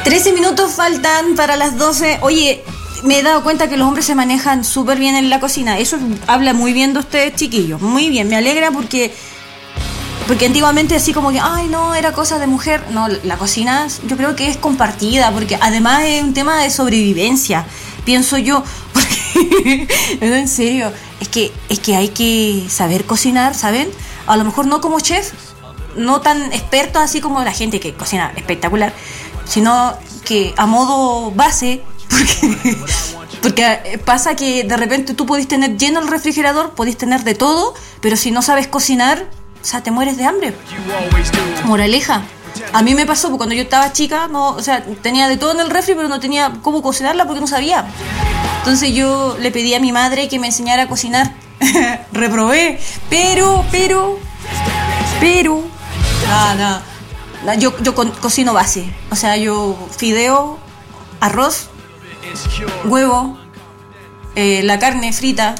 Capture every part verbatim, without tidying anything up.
trece minutos faltan para las doce. Oye, me he dado cuenta que los hombres se manejan súper bien en la cocina. Eso habla muy bien de ustedes, chiquillos. Muy bien, me alegra porque... Porque antiguamente así como que, ay, no, era cosa de mujer. No, la cocina yo creo que es compartida, porque además es un tema de sobrevivencia, pienso yo. Porque, en serio, es que, es que hay que saber cocinar, ¿saben? A lo mejor no como chef, no tan experto así como la gente que cocina espectacular, sino que a modo base, porque, porque pasa que de repente tú podés tener lleno el refrigerador, podés tener de todo, pero si no sabes cocinar, o sea, te mueres de hambre. Moraleja. A mí me pasó, porque cuando yo estaba chica, no, o sea, tenía de todo en el refri, pero no tenía cómo cocinarla porque no sabía. Entonces yo le pedí a mi madre que me enseñara a cocinar. Reprobé. Pero, pero, pero... Nada, nada. Yo, yo co- cocino base. O sea, yo fideo, arroz, huevo, eh, la carne frita.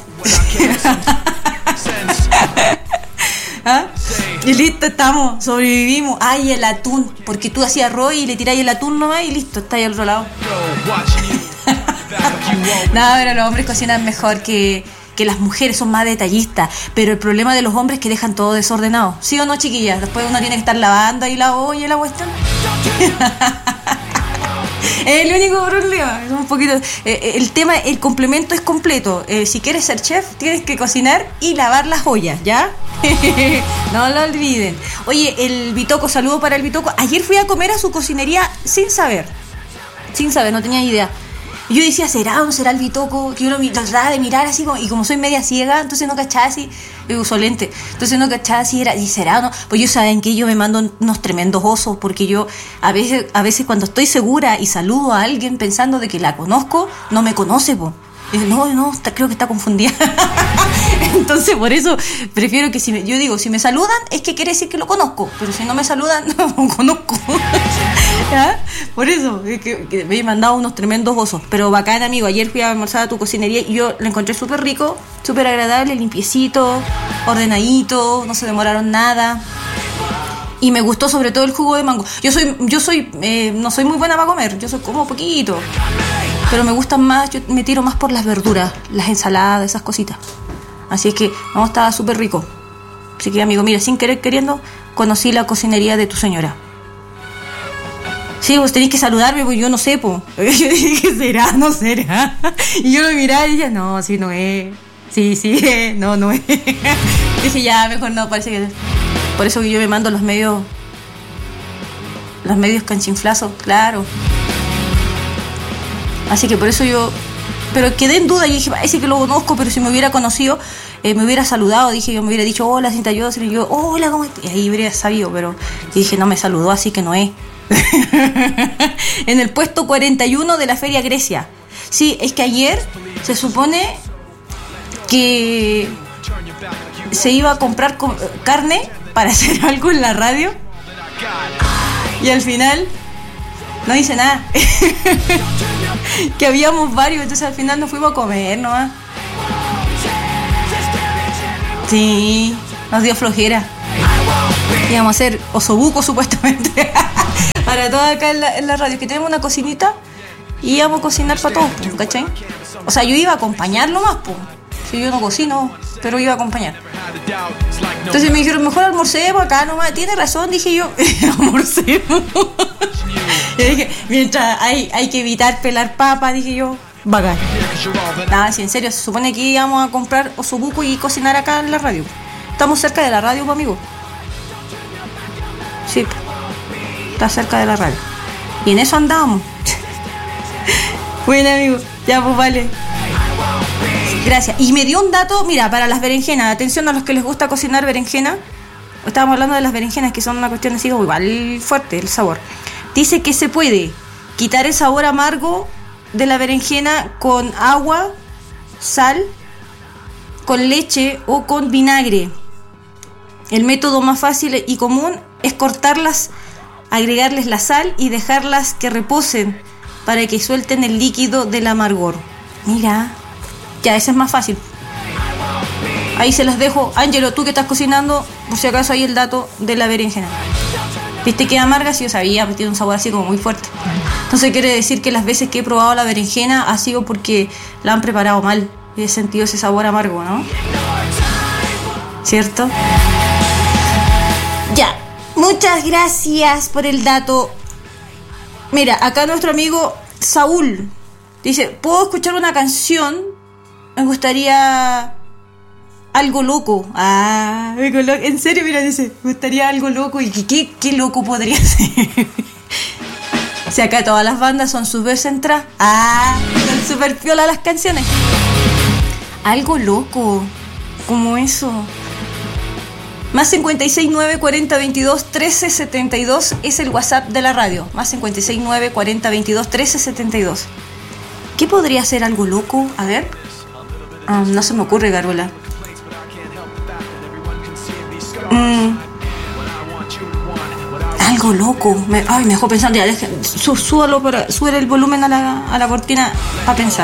¿Ah? Y listo, estamos, sobrevivimos. Ay, el atún, porque tú hacías arroz y le tiráis el atún nomás y listo, está ahí al otro lado. No, pero los hombres cocinan mejor que, que las mujeres, son más detallistas. Pero el problema de los hombres es que dejan todo desordenado. ¿Sí o no, chiquillas? Después uno tiene que estar lavando ahí la olla y la cuestión. Es el único problema, es un poquito. Eh, el tema, el complemento es completo. Eh, si quieres ser chef, tienes que cocinar y lavar las ollas, ¿ya? No lo olviden. Oye, el Bitoco, saludo para el Bitoco. Ayer fui a comer a su cocinería sin saber. Sin saber, no tenía idea. Y yo decía, ¿será o no será el Bitoco? Que yo lo trataba de mirar así, como, y como soy media ciega, entonces no cachaba así, yo uso lente, entonces no cachaba si era, y será o no. Pues yo, saben que yo me mando unos tremendos osos, porque yo a veces, a veces cuando estoy segura y saludo a alguien pensando de que la conozco, no me conoce, po. Y digo, no, no, está, creo que está confundida. Entonces por eso prefiero que si me, yo digo, si me saludan es que quiere decir que lo conozco, pero si no me saludan, no lo conozco. ¿Ya? Por eso, es que, que me he mandado unos tremendos osos. Pero bacán, amigo, ayer fui a almorzar a tu cocinería y yo lo encontré súper rico, súper agradable, limpiecito, ordenadito, no se demoraron nada. Y me gustó sobre todo el jugo de mango. Yo soy, yo soy, eh, no soy muy buena para comer, yo soy como poquito. Pero me gustan más, yo me tiro más por las verduras, las ensaladas, esas cositas. Así es que, no, estaba súper rico. Así que, amigo, mira, sin querer queriendo, conocí la cocinería de tu señora. Sí, vos tenés que saludarme, porque yo no sé, po. Yo dije, ¿será? ¿No será? Y yo lo miraba y dije, no, sí, no es. Sí, sí, no, no es. Dije, ya, mejor no, parece que... Por eso que yo me mando los medios... Los medios canchinflazos, claro. Así que por eso yo... Pero quedé en duda y dije, parece que lo conozco, pero si me hubiera conocido, eh, me hubiera saludado. Dije, yo me hubiera dicho, hola, Cinta Yoder, y yo, hola, ¿cómo estás? Y ahí hubiera sabido, pero... Y dije, no me saludó, así que no es. En el puesto cuarenta y uno de la Feria Grecia. Sí, es que ayer se supone que se iba a comprar carne para hacer algo en la radio y al final no hice nada. Que habíamos varios, entonces al final nos fuimos a comer nomás. Sí, nos dio flojera. Íbamos a hacer osobuco supuestamente para todos acá en la, en la radio, que tenemos una cocinita y íbamos a cocinar para todos, ¿cachai? O sea, yo iba a acompañarlo más, pues. Si yo no cocino, pero iba a acompañar. Entonces me dijeron, mejor almorcemos acá nomás. Tiene razón, dije yo, almorcemos. Y dije, mientras hay, hay que evitar pelar papa, dije yo, bacán. Nada, si en serio, se supone que íbamos a comprar osobuco y cocinar acá en la radio. Estamos cerca de la radio, pues, amigo. Sí, está cerca de la radio. Y en eso andábamos. Bueno, amigo, ya pues vale. Gracias. Y me dio un dato, mira, para las berenjenas. Atención a los que les gusta cocinar berenjena. Estábamos hablando de las berenjenas, que son una cuestión así como igual fuerte el sabor. Dice que se puede quitar el sabor amargo de la berenjena con agua, sal, con leche o con vinagre. El método más fácil y común es cortarlas, agregarles la sal y dejarlas que reposen para que suelten el líquido del amargor. Mira, ya, ese es más fácil. Ahí se las dejo. Ángelo, tú que estás cocinando, por si acaso hay el dato de la berenjena. ¿Viste que amarga? Sí, yo sabía, porque tiene un sabor así como muy fuerte. Entonces quiere decir que las veces que he probado la berenjena ha sido porque la han preparado mal y he sentido ese sabor amargo, ¿no? ¿Cierto? Ya, muchas gracias por el dato. Mira, acá nuestro amigo Saúl dice, ¿puedo escuchar una canción? Me gustaría algo loco. Ah, en serio, mira, dice, me gustaría algo loco. ¿Y qué, qué loco podría ser? Si acá todas las bandas son súper centradas. Ah, son súper piola las canciones. Algo loco, como eso. Más cincuenta y seis nueve cuarenta veintidós trece setenta y dos es el WhatsApp de la radio. Más cincuenta y seis nueve cuarenta veintidós trece setenta y dos. ¿Qué podría ser algo loco? A ver. Um, no se me ocurre, Garola. Mm. Algo loco. Me, ay, me dejó pensando. Ya, deje, sú, súbalo para, sube el volumen a la, a la cortina para pensar.